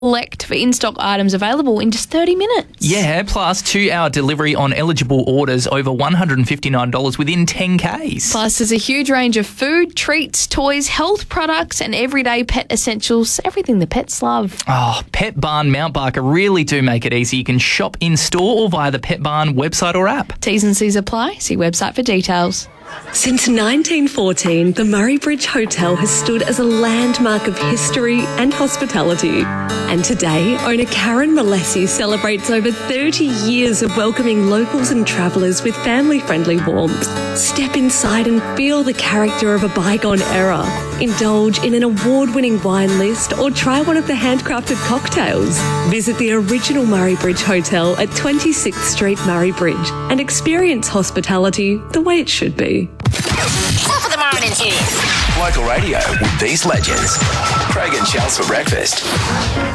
Select for in-stock items available in just 30 minutes. Yeah, plus 2-hour delivery on eligible orders over $159 within 10 Ks. Plus, there's a huge range of food, treats, toys, health products and everyday pet essentials, everything the pets love. Oh, Pet Barn Mount Barker really do make it easy. You can shop in-store or via the Pet Barn website or app. T's and C's apply. See website for details. Since 1914, the Murray Bridge Hotel has stood as a landmark of history and hospitality. And today, owner Karen Malesi celebrates over 30 years of welcoming locals and travellers with family-friendly warmth. Step inside and feel the character of a bygone era. Indulge in an award-winning wine list or try one of the handcrafted cocktails. Visit the original Murray Bridge Hotel at 26th Street, Murray Bridge, and experience hospitality the way it should be. Top of the morning to you. Local radio with these legends. Craig and Chels for breakfast.